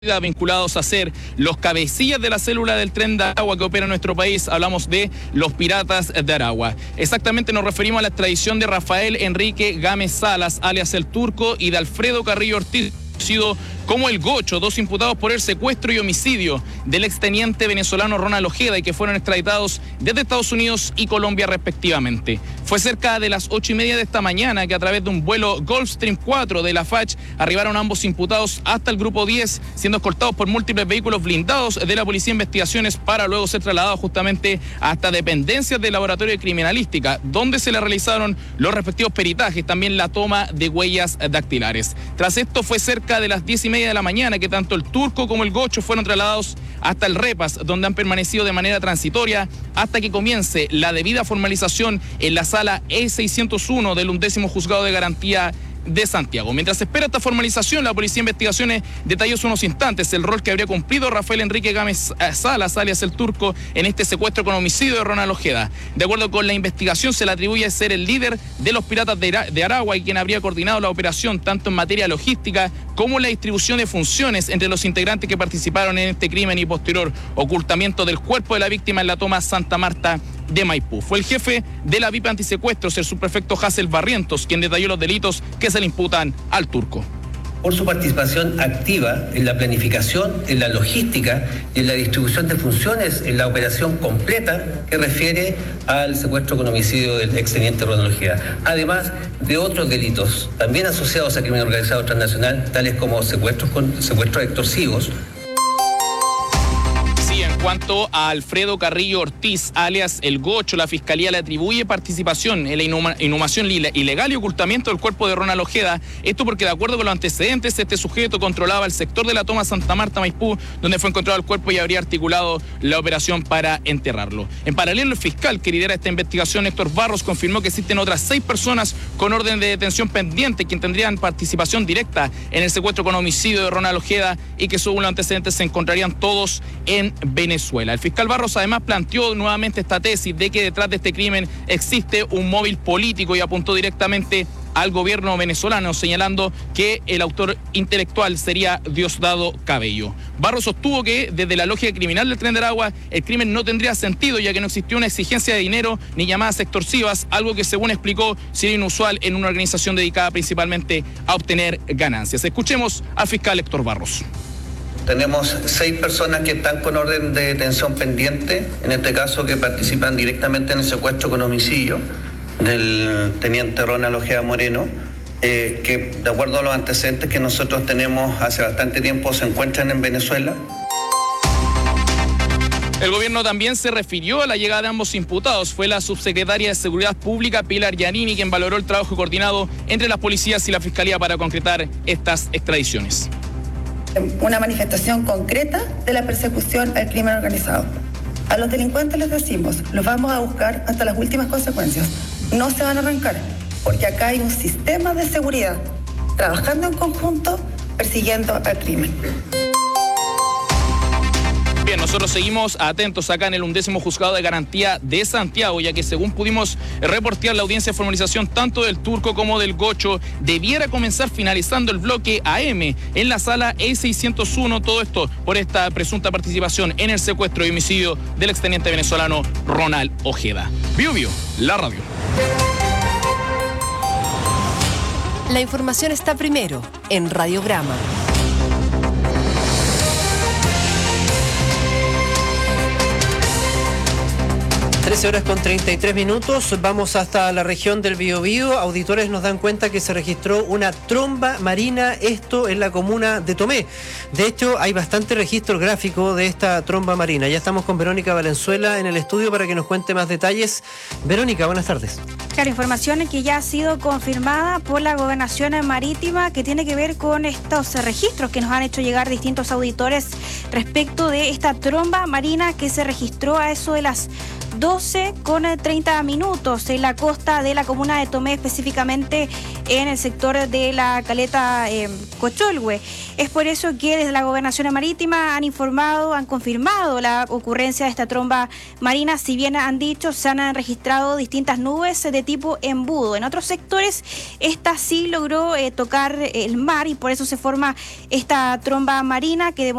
vinculados a ser los cabecillas de la célula del Tren de Aragua que opera en nuestro país. Hablamos de los Piratas de Aragua. Exactamente nos referimos a la extradición de Rafael Enrique Gámez Salas, alias El Turco, y de Alfredo Carrillo Ortiz, conocido como El Gocho, dos imputados por el secuestro y homicidio del exteniente venezolano Ronald Ojeda y que fueron extraditados desde Estados Unidos y Colombia respectivamente. Fue cerca de las 8:30 de esta mañana que a través de un vuelo Gulfstream 4 de la FACH arribaron ambos imputados hasta el Grupo 10, siendo escoltados por múltiples vehículos blindados de la Policía de Investigaciones para luego ser trasladados justamente hasta dependencias del Laboratorio de Criminalística, donde se le realizaron los respectivos peritajes, también la toma de huellas dactilares. Tras esto fue cerca de las 10:30 de la mañana que tanto El Turco como El Gocho fueron trasladados hasta el Repas, donde han permanecido de manera transitoria hasta que comience la debida formalización en la sala E601 del 11º Juzgado de Garantía de Santiago. Mientras se espera esta formalización, la Policía de Investigaciones detalló hace unos instantes el rol que habría cumplido Rafael Enrique Gámez Salas, alias El Turco, en este secuestro con homicidio de Ronald Ojeda. De acuerdo con la investigación, se le atribuye ser el líder de los Piratas de Aragua y quien habría coordinado la operación tanto en materia logística como en la distribución de funciones entre los integrantes que participaron en este crimen y posterior ocultamiento del cuerpo de la víctima en la toma Santa Marta de Maipú. Fue el jefe de la VIP antisecuestros, el subprefecto Hassel Barrientos, quien detalló los delitos que se le imputan al Turco. Por su participación activa en la planificación, en la logística y en la distribución de funciones en la operación completa que refiere al secuestro con homicidio del exteniente Ronald Ojeda, además de otros delitos también asociados a crimen organizado transnacional, tales como secuestros extorsivos. En cuanto a Alfredo Carrillo Ortiz, alias El Gocho, la Fiscalía le atribuye participación en la inhumación ilegal y ocultamiento del cuerpo de Ronald Ojeda. Esto porque, de acuerdo con los antecedentes, este sujeto controlaba el sector de la toma Santa Marta Maipú, donde fue encontrado el cuerpo y habría articulado la operación para enterrarlo. En paralelo, el fiscal que lidera esta investigación, Héctor Barros, confirmó que existen otras 6 personas con orden de detención pendiente quien tendrían participación directa en el secuestro con homicidio de Ronald Ojeda y que, según los antecedentes, se encontrarían todos en Venezuela. El fiscal Barros además planteó nuevamente esta tesis de que detrás de este crimen existe un móvil político y apuntó directamente al gobierno venezolano, señalando que el autor intelectual sería Diosdado Cabello. Barros sostuvo que desde la lógica criminal del Tren de Aragua el crimen no tendría sentido, ya que no existió una exigencia de dinero ni llamadas extorsivas, algo que, según explicó, sería inusual en una organización dedicada principalmente a obtener ganancias. Escuchemos al fiscal Héctor Barros. Tenemos 6 personas que están con orden de detención pendiente, en este caso que participan directamente en el secuestro con homicidio del teniente Ronald Ojeda Moreno, que de acuerdo a los antecedentes que nosotros tenemos hace bastante tiempo se encuentran en Venezuela. El gobierno también se refirió a la llegada de ambos imputados. Fue la subsecretaria de Seguridad Pública, Pilar Giannini, quien valoró el trabajo coordinado entre las policías y la Fiscalía para concretar estas extradiciones. Una manifestación concreta de la persecución al crimen organizado. A los delincuentes les decimos, los vamos a buscar hasta las últimas consecuencias. No se van a arrancar, porque acá hay un sistema de seguridad, trabajando en conjunto, persiguiendo al crimen. Bien, nosotros seguimos atentos acá en el 11º Juzgado de Garantía de Santiago, ya que según pudimos reportear, la audiencia de formalización tanto del Turco como del Gocho debiera comenzar finalizando el bloque AM en la sala E601, todo esto por esta presunta participación en el secuestro y homicidio del exteniente venezolano Ronald Ojeda. Bio Bio, la radio. La información está primero en Radiograma. 13:33. Vamos hasta la región del Biobío. Auditores nos dan cuenta que se registró una tromba marina, esto en la comuna de Tomé. De hecho, hay bastante registro gráfico de esta tromba marina. Ya estamos con Verónica Valenzuela en el estudio para que nos cuente más detalles. Verónica, buenas tardes. Claro, información que ya ha sido confirmada por la Gobernación Marítima, que tiene que ver con estos registros que nos han hecho llegar distintos auditores respecto de esta tromba marina que se registró a eso de las 12:30 en la costa de la comuna de Tomé, específicamente en el sector de la caleta Cocholhue. Es por eso que desde la Gobernación Marítima han confirmado la ocurrencia de esta tromba marina. Si bien han dicho, se han registrado distintas nubes de tipo embudo. En otros sectores, esta sí logró tocar el mar y por eso se forma esta tromba marina que